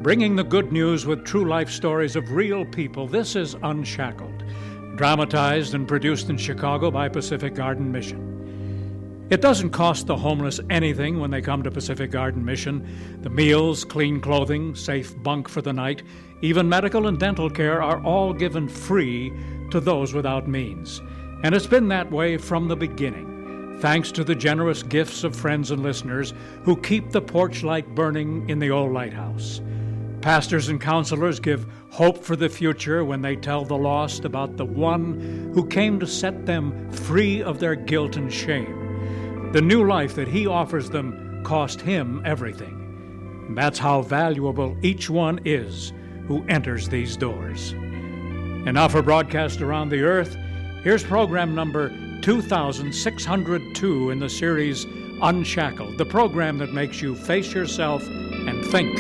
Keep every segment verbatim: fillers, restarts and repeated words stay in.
Bringing the good news with true life stories of real people, this is Unshackled, dramatized and produced in Chicago by Pacific Garden Mission. It doesn't cost the homeless anything when they come to Pacific Garden Mission. The meals, clean clothing, safe bunk for the night, even medical and dental care are all given free to those without means. And it's been that way from the beginning, thanks to the generous gifts of friends and listeners who keep the porch light burning in the old lighthouse. Pastors and counselors give hope for the future when they tell the lost about the one who came to set them free of their guilt and shame. The new life that he offers them cost him everything. And that's how valuable each one is who enters these doors. And now for broadcast around the earth, here's program number two thousand six hundred two in the series Unshackled, the program that makes you face yourself and think.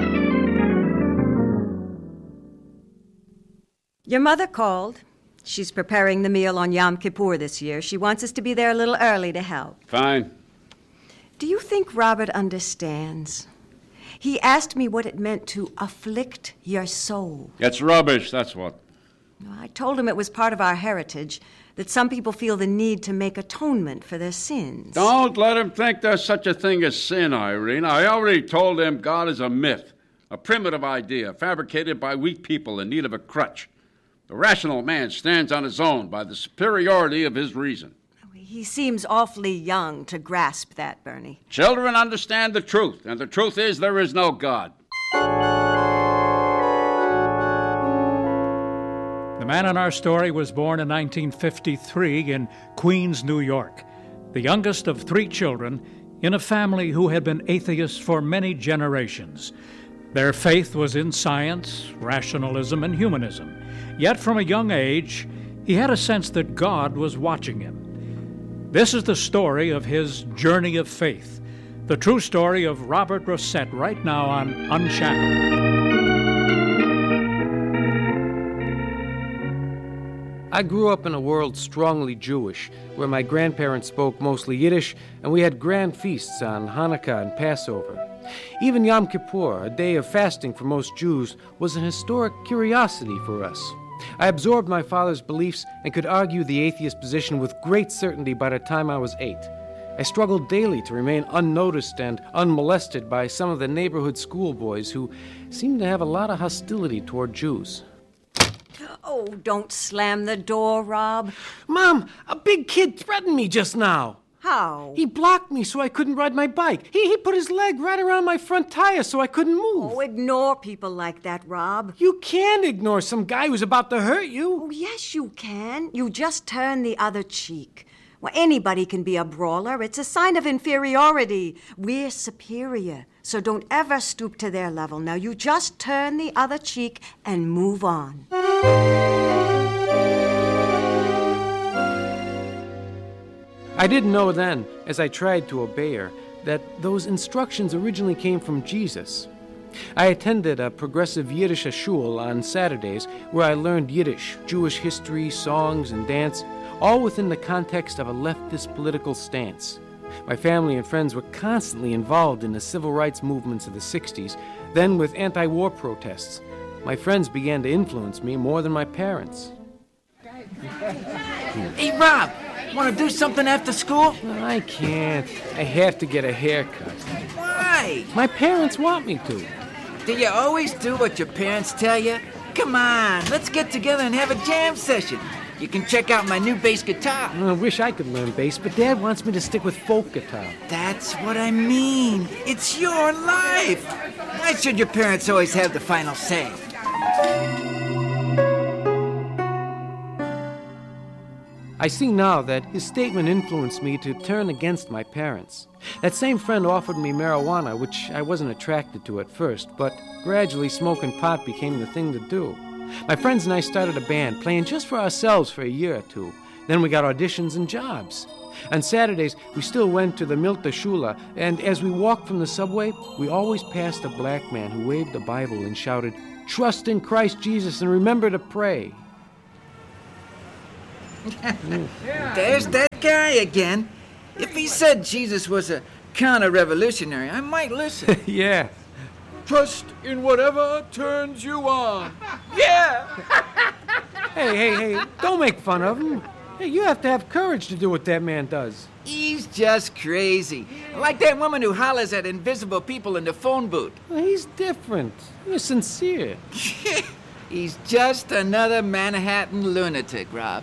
Your mother called. She's preparing the meal on Yom Kippur this year. She wants us to be there a little early to help. Fine. Do you think Robert understands? He asked me what it meant to afflict your soul. It's rubbish, that's what. I told him it was part of our heritage, that some people feel the need to make atonement for their sins. Don't let him think there's such a thing as sin, Irene. I already told him God is a myth, a primitive idea fabricated by weak people in need of a crutch. The rational man stands on his own by the superiority of his reason. He seems awfully young to grasp that, Bernie. Children understand the truth, and the truth is there is no God. The man in our story was born in nineteen fifty-three in Queens, New York, the youngest of three children in a family who had been atheists for many generations. Their faith was in science, rationalism, and humanism. Yet from a young age, he had a sense that God was watching him. This is the story of his journey of faith, the true story of Robert Rosette, right now on Unshackled. I grew up in a world strongly Jewish, where my grandparents spoke mostly Yiddish, and we had grand feasts on Hanukkah and Passover. Even Yom Kippur, a day of fasting for most Jews, was an historic curiosity for us. I absorbed my father's beliefs and could argue the atheist position with great certainty by the time I was eight. I struggled daily to remain unnoticed and unmolested by some of the neighborhood schoolboys who seemed to have a lot of hostility toward Jews. Oh, don't slam the door, Rob. Mom, a big kid threatened me just now. How? He blocked me so I couldn't ride my bike. He, he put his leg right around my front tire so I couldn't move. Oh, ignore people like that, Rob. You can't ignore some guy who's about to hurt you. Oh, yes, you can. You just turn the other cheek. Well, anybody can be a brawler. It's a sign of inferiority. We're superior, so don't ever stoop to their level. Now, you just turn the other cheek and move on. I didn't know then, as I tried to obey her, that those instructions originally came from Jesus. I attended a progressive Yiddish shul on Saturdays where I learned Yiddish, Jewish history, songs, and dance, all within the context of a leftist political stance. My family and friends were constantly involved in the civil rights movements of the sixties, then with anti-war protests. My friends began to influence me more than my parents. Hey, Rob! Want to do something after school? I can't. I have to get a haircut. Why? My parents want me to. Do you always do what your parents tell you? Come on, let's get together and have a jam session. You can check out my new bass guitar. I wish I could learn bass, but Dad wants me to stick with folk guitar. That's what I mean. It's your life. Why should your parents always have the final say? I see now that his statement influenced me to turn against my parents. That same friend offered me marijuana, which I wasn't attracted to at first, but gradually smoking pot became the thing to do. My friends and I started a band, playing just for ourselves for a year or two. Then we got auditions and jobs. On Saturdays, we still went to the Milta Shula, and as we walked from the subway, we always passed a black man who waved a Bible and shouted, "Trust in Christ Jesus and remember to pray." There's that guy again. If he said Jesus was a counter-revolutionary, I might listen. Yeah. Trust in whatever turns you on. Yeah! Hey, hey, hey, don't make fun of him. Hey, you have to have courage to do what that man does. He's just crazy. Like that woman who hollers at invisible people in the phone booth. Well, he's different. You're sincere. He's just another Manhattan lunatic, Rob.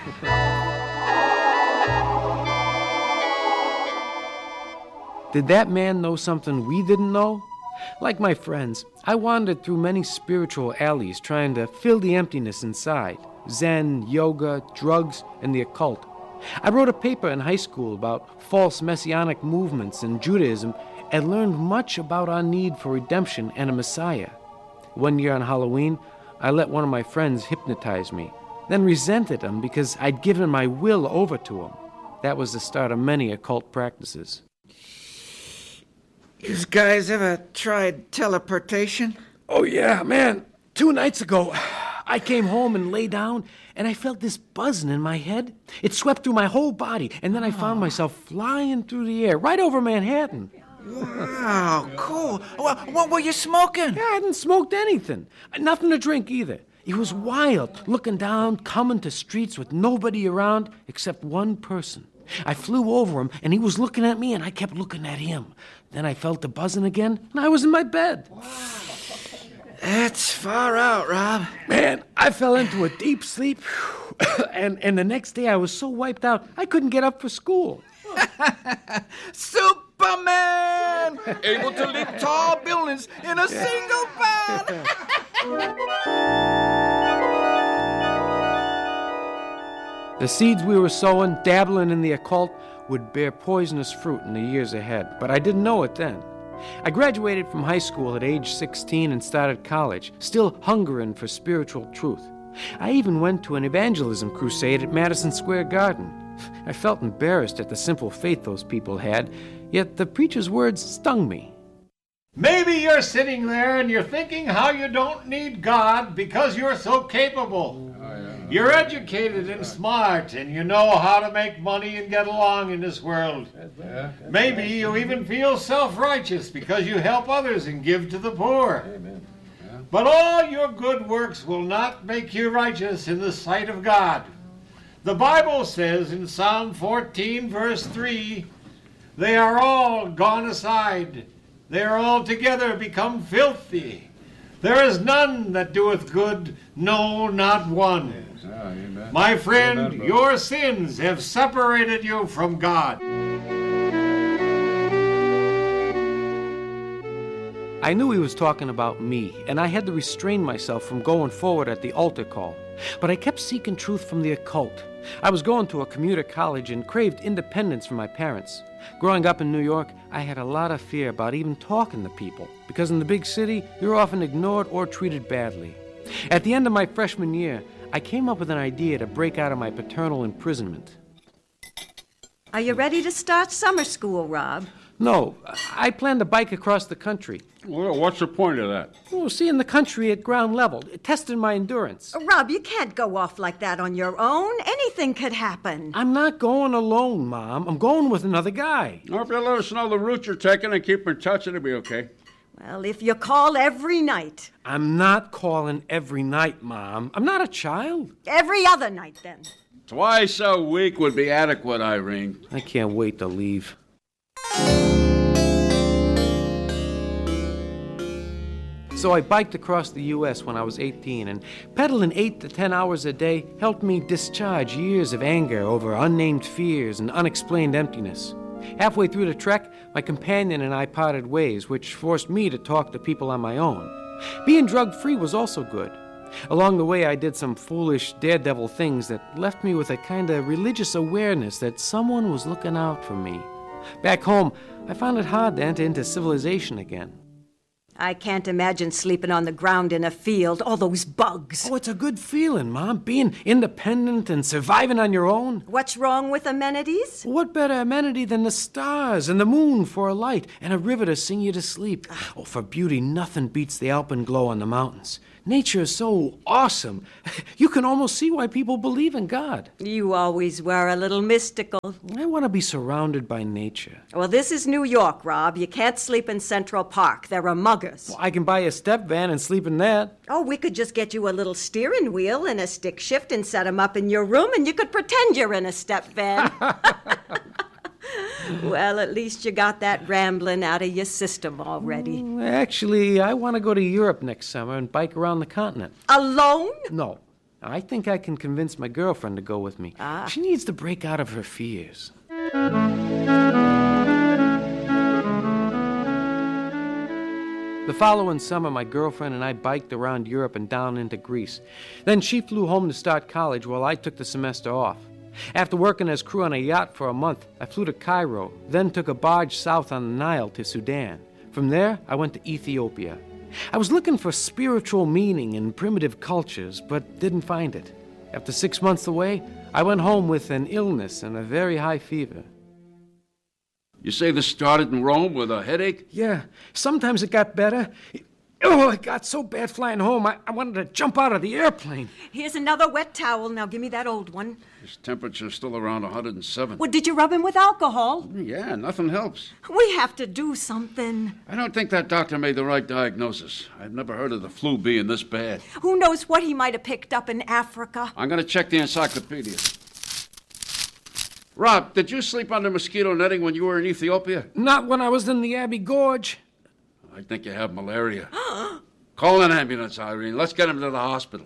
Did that man know something we didn't know? Like my friends, I wandered through many spiritual alleys trying to fill the emptiness inside. Zen, yoga, drugs, and the occult. I wrote a paper in high school about false messianic movements in Judaism and learned much about our need for redemption and a Messiah. One year on Halloween, I let one of my friends hypnotize me, then resented him because I'd given my will over to him. That was the start of many occult practices. You guys ever tried teleportation? Oh, yeah, man. Two nights ago, I came home and lay down, and I felt this buzzing in my head. It swept through my whole body, and then I found myself flying through the air, right over Manhattan. Wow, cool. What, what were you smoking? Yeah, I hadn't smoked anything. Nothing to drink either. It was wild, looking down, coming to streets with nobody around except one person. I flew over him, and he was looking at me, and I kept looking at him. Then I felt the buzzing again, and I was in my bed. That's far out, Rob. Man, I fell into a deep sleep, and, and the next day I was so wiped out, I couldn't get up for school. Superman! Able to leap tall buildings in a single bound! The seeds we were sowing, dabbling in the occult, would bear poisonous fruit in the years ahead, but I didn't know it then. I graduated from high school at age sixteen and started college, still hungering for spiritual truth. I even went to an evangelism crusade at Madison Square Garden. I felt embarrassed at the simple faith those people had, yet the preacher's words stung me. Maybe you're sitting there and you're thinking how you don't need God because you're so capable. You're educated and smart, and you know how to make money and get along in this world. Maybe you even feel self-righteous because you help others and give to the poor. But all your good works will not make you righteous in the sight of God. The Bible says in Psalm fourteen, verse three, they are all gone aside. They are altogether become filthy. There is none that doeth good, no, not one. My friend, your sins have separated you from God. I knew he was talking about me, and I had to restrain myself from going forward at the altar call. But I kept seeking truth from the occult. I was going to a commuter college and craved independence from my parents. Growing up in New York, I had a lot of fear about even talking to people, because in the big city, you're often ignored or treated badly. At the end of my freshman year, I came up with an idea to break out of my paternal imprisonment. Are you ready to start summer school, Rob? No, I plan to bike across the country. Well, what's the point of that? Oh, seeing the country at ground level, testing my endurance. Oh, Rob, you can't go off like that on your own. Anything could happen. I'm not going alone, Mom. I'm going with another guy. Well, if you let us know the route you're taking and keep in touch, it'll be okay. Well, if you call every night. I'm not calling every night, Mom. I'm not a child. Every other night, then. Twice a week would be adequate, Irene. I can't wait to leave. So I biked across the U S when I was eighteen, and pedaling eight to ten hours a day helped me discharge years of anger over unnamed fears and unexplained emptiness. Halfway through the trek, my companion and I parted ways, which forced me to talk to people on my own. Being drug-free was also good. Along the way, I did some foolish, daredevil things that left me with a kind of religious awareness that someone was looking out for me. Back home, I found it hard to enter into civilization again. I can't imagine sleeping on the ground in a field, all those bugs. Oh, it's a good feeling, Mom, being independent and surviving on your own. What's wrong with amenities? What better amenity than the stars and the moon for a light and a river to sing you to sleep? Oh, for beauty, nothing beats the alpenglow on the mountains. Nature is so awesome. You can almost see why people believe in God. You always were a little mystical. I want to be surrounded by nature. Well, this is New York, Rob. You can't sleep in Central Park. There are muggers. Well, I can buy a step van and sleep in that. Oh, we could just get you a little steering wheel and a stick shift and set 'em up in your room, and you could pretend you're in a step van. Well, at least you got that rambling out of your system already. Actually, I want to go to Europe next summer and bike around the continent. Alone? No. I think I can convince my girlfriend to go with me. Ah. She needs to break out of her fears. The following summer, my girlfriend and I biked around Europe and down into Greece. Then she flew home to start college while I took the semester off. After working as crew on a yacht for a month, I flew to Cairo, then took a barge south on the Nile to Sudan. From there, I went to Ethiopia. I was looking for spiritual meaning in primitive cultures, but didn't find it. After six months away, I went home with an illness and a very high fever. You say this started in Rome with a headache? Yeah, sometimes it got better. Oh, it got so bad flying home, I, I wanted to jump out of the airplane. Here's another wet towel. Now give me that old one. His temperature's still around one hundred seven. Well, did you rub him with alcohol? Yeah, nothing helps. We have to do something. I don't think that doctor made the right diagnosis. I've never heard of the flu being this bad. Who knows what he might have picked up in Africa? I'm going to check the encyclopedia. Rob, did you sleep under mosquito netting when you were in Ethiopia? Not when I was in the Abbey Gorge. I think you have malaria. Call an ambulance, Irene. Let's get him to the hospital.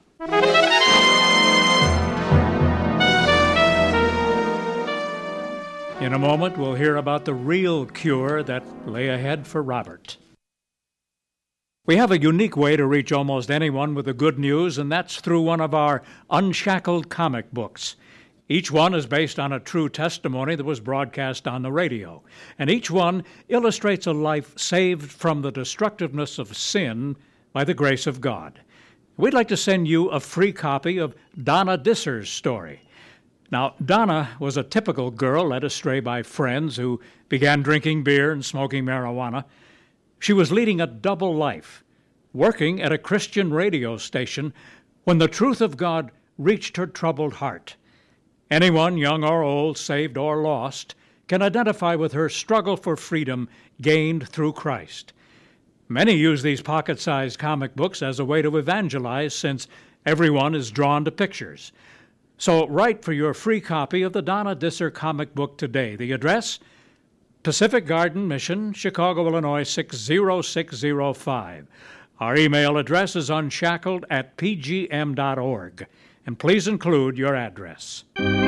In a moment, we'll hear about the real cure that lay ahead for Robert. We have a unique way to reach almost anyone with the good news, and that's through one of our Unshackled comic books. Each one is based on a true testimony that was broadcast on the radio, and each one illustrates a life saved from the destructiveness of sin by the grace of God. We'd like to send you a free copy of Donna Disser's story. Now, Donna was a typical girl led astray by friends who began drinking beer and smoking marijuana. She was leading a double life, working at a Christian radio station when the truth of God reached her troubled heart. Anyone, young or old, saved or lost, can identify with her struggle for freedom gained through Christ. Many use these pocket-sized comic books as a way to evangelize, since everyone is drawn to pictures. So write for your free copy of the Donna Disser comic book today. The address? Pacific Garden Mission, Chicago, Illinois, six zero six zero five. Our email address is unshackled at p g m dot org. And please include your address.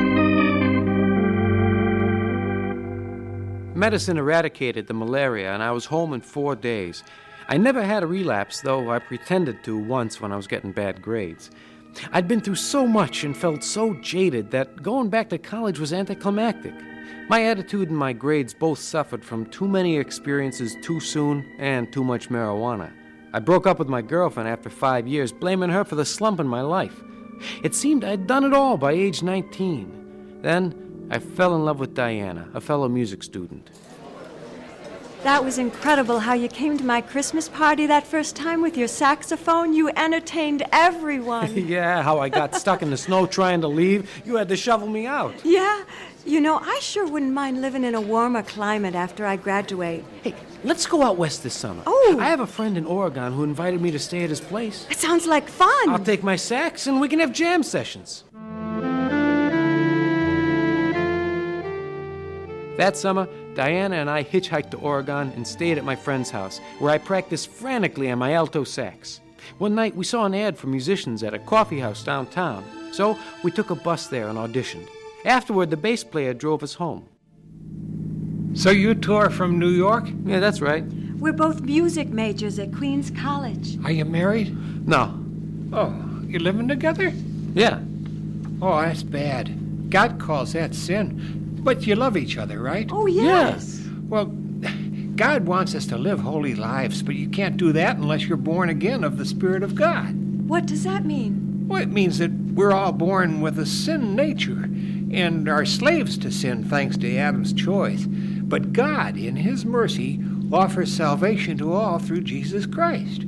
Medicine eradicated the malaria, and I was home in four days. I never had a relapse, though I pretended to once when I was getting bad grades. I'd been through so much and felt so jaded that going back to college was anticlimactic. My attitude and my grades both suffered from too many experiences too soon and too much marijuana. I broke up with my girlfriend after five years, blaming her for the slump in my life. It seemed I'd done it all by age nineteen. Then I fell in love with Diana, a fellow music student. That was incredible how you came to my Christmas party that first time with your saxophone. You entertained everyone. Yeah, how I got stuck in the snow trying to leave. You had to shovel me out. Yeah, you know, I sure wouldn't mind living in a warmer climate after I graduate. Hey, let's go out west this summer. Oh! I have a friend in Oregon who invited me to stay at his place. It sounds like fun. I'll take my sax and we can have jam sessions. That summer, Diana and I hitchhiked to Oregon and stayed at my friend's house, where I practiced frantically on my alto sax. One night, we saw an ad for musicians at a coffee house downtown, so we took a bus there and auditioned. Afterward, the bass player drove us home. So you tour from New York? Yeah, that's right. We're both music majors at Queens College. Are you married? No. Oh, you living together? Yeah. Oh, that's bad. God calls that sin. But you love each other, right? Oh, yes. Well, God wants us to live holy lives, but you can't do that unless you're born again of the Spirit of God. What does that mean? Well, it means that we're all born with a sin nature and are slaves to sin thanks to Adam's choice. But God, in His mercy, offers salvation to all through Jesus Christ.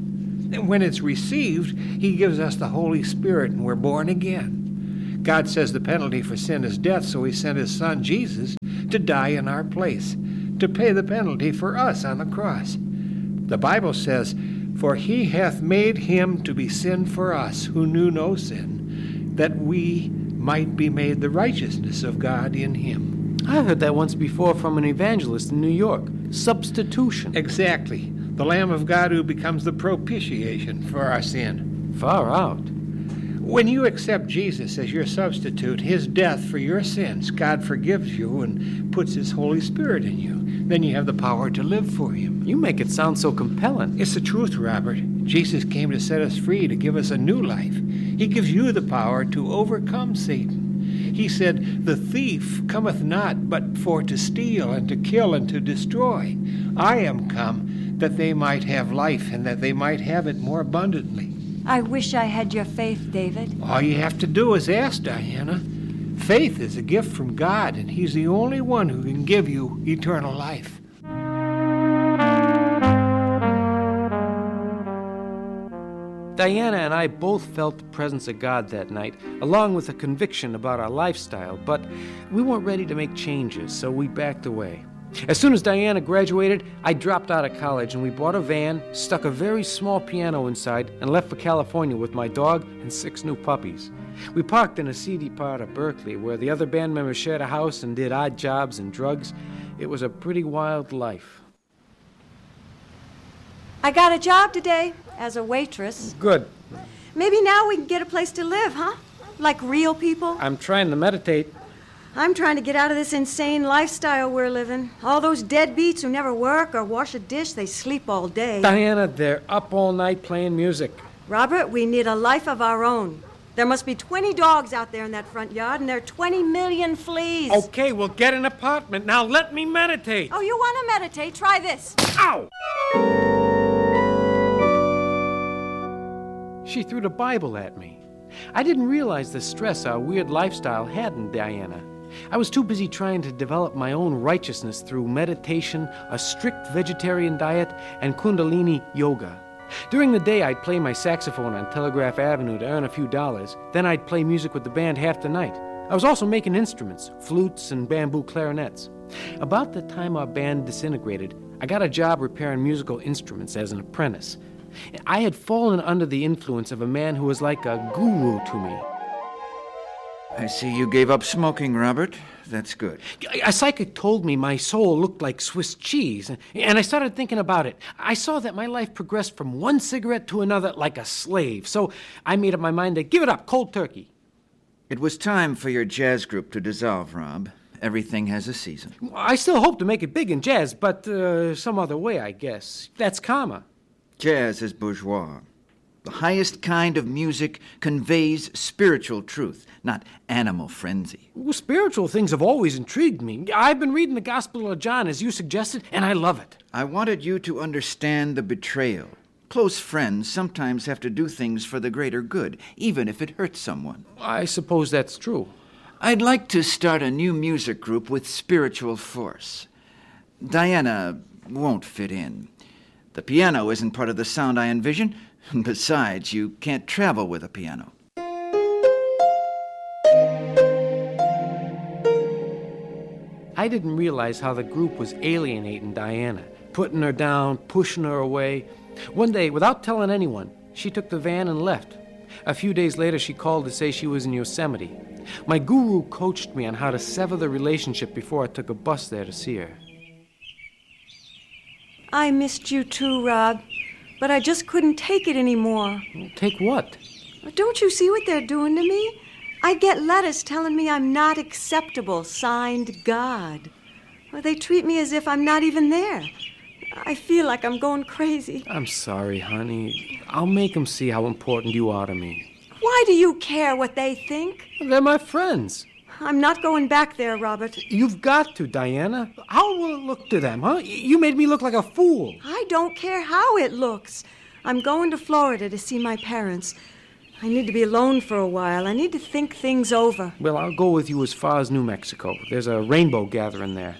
And when it's received, he gives us the Holy Spirit and we're born again. God says the penalty for sin is death, so he sent his son Jesus to die in our place, to pay the penalty for us on the cross. The Bible says, "For he hath made him to be sin for us, who knew no sin, that we might be made the righteousness of God in him." I heard that once before from an evangelist in New York. Substitution. Exactly. The Lamb of God who becomes the propitiation for our sin. Far out. When you accept Jesus as your substitute, his death for your sins, God forgives you and puts his Holy Spirit in you. Then you have the power to live for him. You make it sound so compelling. It's the truth, Robert. Jesus came to set us free, to give us a new life. He gives you the power to overcome Satan. He said, "The thief cometh not but for to steal and to kill and to destroy. I am come that they might have life and that they might have it more abundantly." I wish I had your faith, David. All you have to do is ask, Diana. Faith is a gift from God, and he's the only one who can give you eternal life. Diana and I both felt the presence of God that night, along with a conviction about our lifestyle, but we weren't ready to make changes, so we backed away. As soon as Diana graduated, I dropped out of college and we bought a van, stuck a very small piano inside, and left for California with my dog and six new puppies. We parked in a seedy part of Berkeley where the other band members shared a house and did odd jobs and drugs. It was a pretty wild life. I got a job today as a waitress. Good. Maybe now we can get a place to live, huh? Like real people. I'm trying to meditate. I'm trying to get out of this insane lifestyle we're living. All those deadbeats who never work or wash a dish, they sleep all day. Diana, they're up all night playing music. Robert, we need a life of our own. There must be twenty dogs out there in that front yard, and there are twenty million fleas. Okay, we'll get an apartment. Now let me meditate. Oh, you want to meditate? Try this. Ow! She threw the Bible at me. I didn't realize the stress our weird lifestyle had in Diana. I was too busy trying to develop my own righteousness through meditation, a strict vegetarian diet, and Kundalini yoga. During the day, I'd play my saxophone on Telegraph Avenue to earn a few dollars. Then I'd play music with the band half the night. I was also making instruments, flutes and bamboo clarinets. About the time our band disintegrated, I got a job repairing musical instruments as an apprentice. I had fallen under the influence of a man who was like a guru to me. I see you gave up smoking, Robert. That's good. A psychic told me my soul looked like Swiss cheese, and I started thinking about it. I saw that my life progressed from one cigarette to another like a slave, so I made up my mind to give it up cold turkey. It was time for your jazz group to dissolve, Rob. Everything has a season. I still hope to make it big in jazz, but uh, some other way, I guess. That's karma. Jazz is bourgeois. The highest kind of music conveys spiritual truth, not animal frenzy. Well, spiritual things have always intrigued me. I've been reading the Gospel of John, as you suggested, and I love it. I wanted you to understand the betrayal. Close friends sometimes have to do things for the greater good, even if it hurts someone. I suppose that's true. I'd like to start a new music group with spiritual force. Diana won't fit in. The piano isn't part of the sound I envision. Besides, you can't travel with a piano. I didn't realize how the group was alienating Diana, putting her down, pushing her away. One day, without telling anyone, she took the van and left. A few days later, she called to say she was in Yosemite. My guru coached me on how to sever the relationship before I took a bus there to see her. I missed you too, Rob, but I just couldn't take it anymore. Take what? Don't you see what they're doing to me? I get letters telling me I'm not acceptable, signed God. Well, they treat me as if I'm not even there. I feel like I'm going crazy. I'm sorry, honey. I'll make them see how important you are to me. Why do you care what they think? They're my friends. I'm not going back there, Robert. You've got to, Diana. How will it look to them, huh? You made me look like a fool. I don't care how it looks. I'm going to Florida to see my parents. I need to be alone for a while. I need to think things over. Well, I'll go with you as far as New Mexico. There's a rainbow gathering there.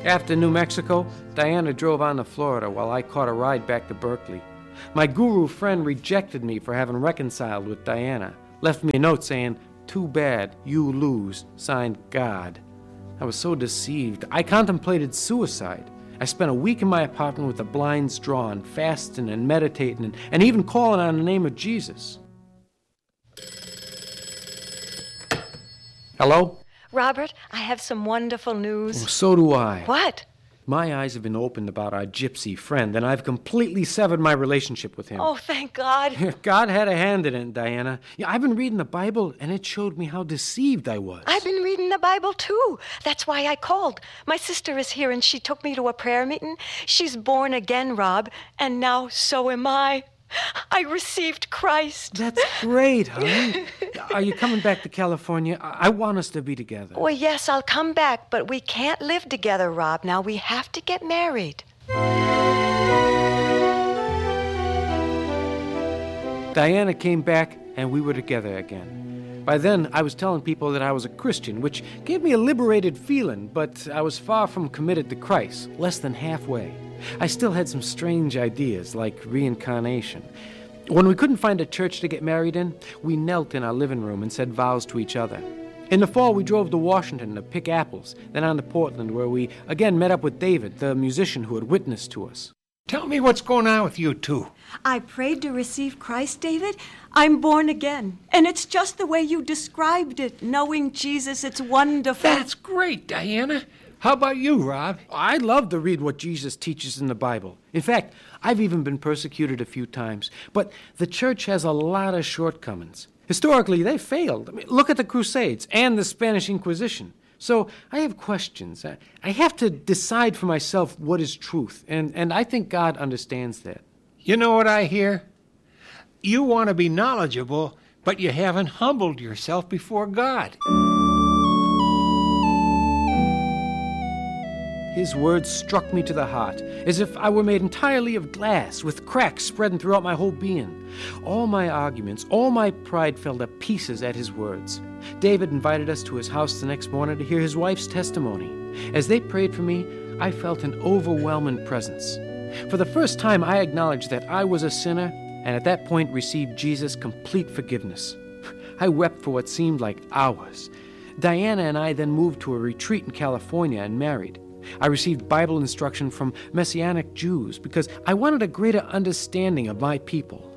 After New Mexico, Diana drove on to Florida while I caught a ride back to Berkeley. My guru friend rejected me for having reconciled with Diana, left me a note saying, "Too bad, you lose, signed God." I was so deceived, I contemplated suicide. I spent a week in my apartment with the blinds drawn, fasting and meditating, and, and even calling on the name of Jesus. Hello? Robert, I have some wonderful news. Oh, so do I. What? My eyes have been opened about our gypsy friend, and I've completely severed my relationship with him. Oh, thank God. God had a hand in it, Diana. Yeah, I've been reading the Bible, and it showed me how deceived I was. I've been reading the Bible, too. That's why I called. My sister is here, and she took me to a prayer meeting. She's born again, Rob, and now so am I. I received Christ. That's great, honey. Are you coming back to California? I-, I want us to be together. Well, yes, I'll come back, but we can't live together, Rob. Now we have to get married. Diana came back, and we were together again. By then, I was telling people that I was a Christian, which gave me a liberated feeling, but I was far from committed to Christ, less than halfway. I still had some strange ideas, like reincarnation. When we couldn't find a church to get married in, we knelt in our living room and said vows to each other. In the fall, we drove to Washington to pick apples, then on to Portland, where we again met up with David, the musician who had witnessed to us. Tell me what's going on with you two. I prayed to receive Christ, David. I'm born again. And it's just the way you described it. Knowing Jesus, it's wonderful. That's great, Diana. How about you, Rob? I love to read what Jesus teaches in the Bible. In fact, I've even been persecuted a few times. But the church has a lot of shortcomings. Historically, they failed. I mean, look at the Crusades and the Spanish Inquisition. So I have questions. I, I have to decide for myself what is truth, and, and I think God understands that. You know what I hear? You want to be knowledgeable, but you haven't humbled yourself before God. His words struck me to the heart, as if I were made entirely of glass, with cracks spreading throughout my whole being. All my arguments, all my pride fell to pieces at his words. David invited us to his house the next morning to hear his wife's testimony. As they prayed for me, I felt an overwhelming presence. For the first time, I acknowledged that I was a sinner, and at that point received Jesus' complete forgiveness. I wept for what seemed like hours. Diana and I then moved to a retreat in California and married. I received Bible instruction from Messianic Jews because I wanted a greater understanding of my people.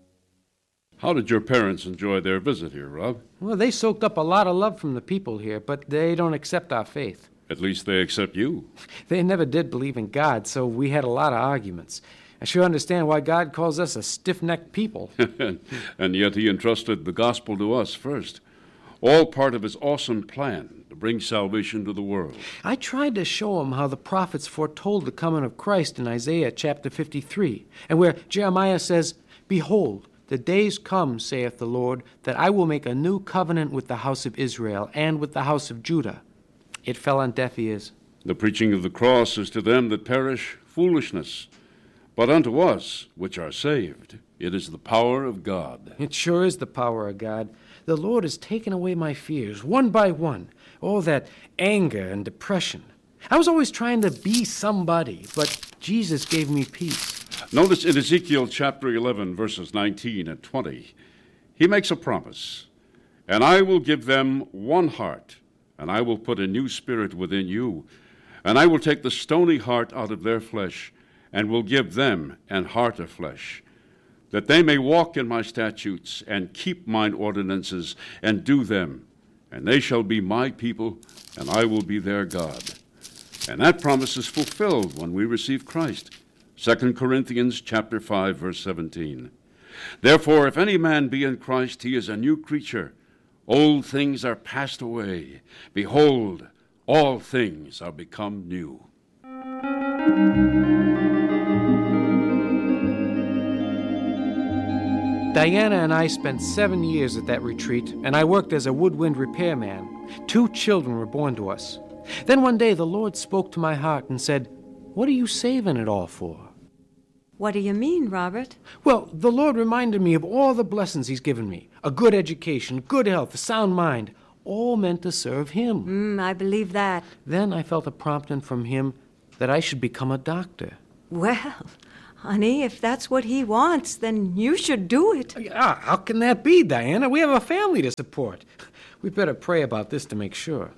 How did your parents enjoy their visit here, Rob? Well, they soaked up a lot of love from the people here, but they don't accept our faith. At least they accept you. They never did believe in God, so we had a lot of arguments. I sure understand why God calls us a stiff-necked people. And yet he entrusted the gospel to us first. All part of his awesome plan to bring salvation to the world. I tried to show him how the prophets foretold the coming of Christ in Isaiah chapter fifty-three, and where Jeremiah says, "Behold, the days come, saith the Lord, that I will make a new covenant with the house of Israel and with the house of Judah." It fell on deaf ears. The preaching of the cross is to them that perish foolishness, but unto us which are saved, it is the power of God. It sure is the power of God. The Lord has taken away my fears, one by one, all that anger and depression. I was always trying to be somebody, but Jesus gave me peace. Notice in Ezekiel chapter eleven, verses nineteen and twenty, he makes a promise. "And I will give them one heart, and I will put a new spirit within you, and I will take the stony heart out of their flesh, and will give them an heart of flesh, that they may walk in my statutes, and keep mine ordinances, and do them. And they shall be my people, and I will be their God." And that promise is fulfilled when we receive Christ. Second Corinthians chapter five, verse seventeen. "Therefore, if any man be in Christ, he is a new creature. Old things are passed away. Behold, all things are become new." Diana and I spent seven years at that retreat, and I worked as a woodwind repairman. Two children were born to us. Then one day the Lord spoke to my heart and said, "What are you saving it all for?" What do you mean, Robert? Well, the Lord reminded me of all the blessings he's given me. A good education, good health, a sound mind. all meant to serve him. Mm, I believe that. Then I felt a prompting from him that I should become a doctor. Well, honey, if that's what he wants, then you should do it. Ah, how can that be, Diana? We have a family to support. We better pray about this to make sure.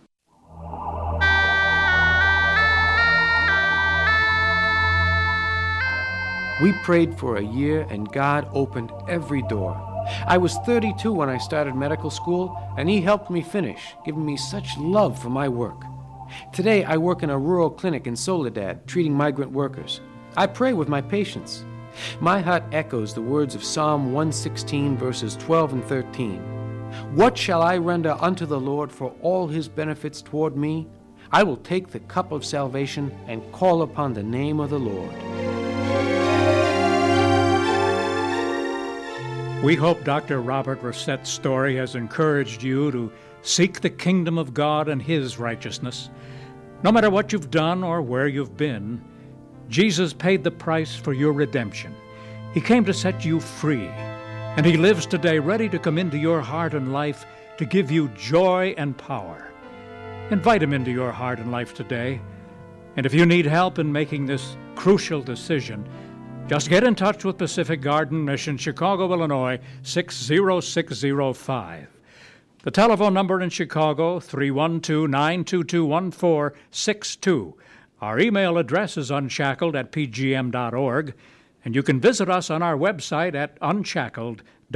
We prayed for a year, and God opened every door. I was thirty-two when I started medical school, and he helped me finish, giving me such love for my work. Today, I work in a rural clinic in Soledad, treating migrant workers. I pray with my patients. My heart echoes the words of Psalm one sixteen, verses twelve and thirteen. What shall I render unto the Lord for all his benefits toward me? I will take the cup of salvation and call upon the name of the Lord. We hope Doctor Robert Rossette's story has encouraged you to seek the kingdom of God and his righteousness. No matter what you've done or where you've been, Jesus paid the price for your redemption. He came to set you free, and he lives today ready to come into your heart and life to give you joy and power. Invite him into your heart and life today. And if you need help in making this crucial decision, just get in touch with Pacific Garden Mission, Chicago, Illinois, six zero six zero five. The telephone number in Chicago, three one two, nine two two, one four six two. Our email address is unshackled at p g m dot org, and you can visit us on our website at unshackled